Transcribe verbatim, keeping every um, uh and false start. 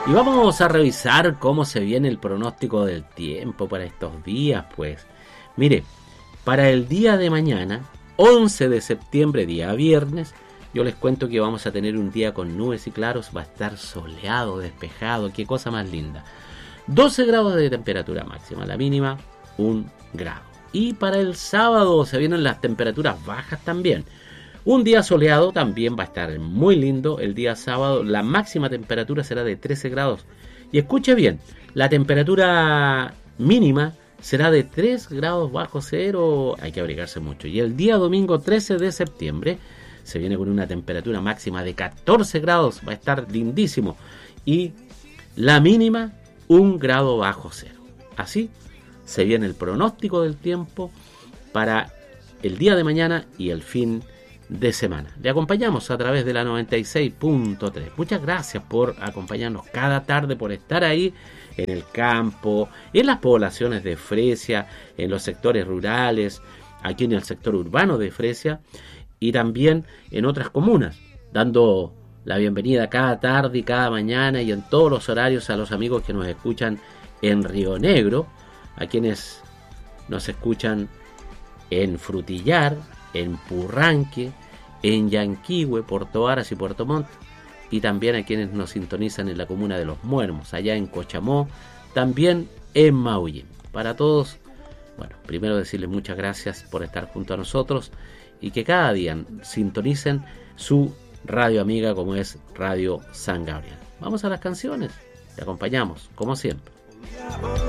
Y vamos a revisar cómo se viene el pronóstico del tiempo para estos días, pues. Mire, para el día de mañana, once de septiembre, día viernes, yo les cuento que vamos a tener un día con nubes y claros, va a estar soleado, despejado, qué cosa más linda. doce grados de temperatura máxima, la mínima un grado. Y para el sábado se vienen las temperaturas bajas también. Un día soleado también va a estar muy lindo el día sábado. La máxima temperatura será de trece grados. Y escuche bien, la temperatura mínima será de tres grados bajo cero. Hay que abrigarse mucho. Y el día domingo trece de septiembre se viene con una temperatura máxima de catorce grados. Va a estar lindísimo. Y la mínima un grado bajo cero. Así se viene el pronóstico del tiempo para el día de mañana y el fin de semana. Le acompañamos a través de la noventa y seis punto tres. Muchas gracias por acompañarnos cada tarde, por estar ahí en el campo, en las poblaciones de Fresia, en los sectores rurales, aquí en el sector urbano de Fresia y también en otras comunas, dando la bienvenida cada tarde y cada mañana y en todos los horarios a los amigos que nos escuchan en Río Negro, a quienes nos escuchan en Frutillar, en Purranque, en Yanquihue, Puerto Varas y Puerto Montt, y también a quienes nos sintonizan en la comuna de Los Muermos, allá en Cochamó, también en Maullín. Para todos, bueno, primero decirles muchas gracias por estar junto a nosotros y que cada día sintonicen su radio amiga como es Radio San Gabriel. Vamos a las canciones, te acompañamos como siempre.